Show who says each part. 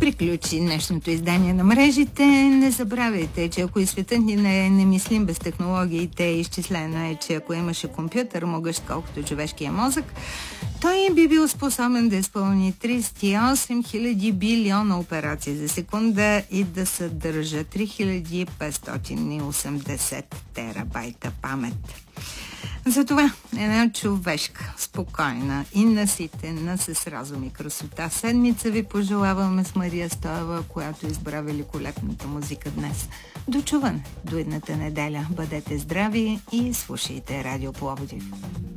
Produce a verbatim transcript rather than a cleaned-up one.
Speaker 1: приключи днешното издание на мрежите. Не забравяйте, че ако и светът ни не е немислим без технологиите, изчислено е, че ако имаше компютър, могъщ колкото човешкия мозък, той би бил способен да изпълни тридесет и осем хиляди билиона операции за секунда и да съдържа три хиляди петстотин и осемдесет терабайта памет. Затова една човешка, спокойна и наситена с разум и красота седмица ви пожелаваме с Мария Стоева, която избра великолепната музика днес. До чуване до едната неделя. Бъдете здрави и слушайте Радио Пловдив.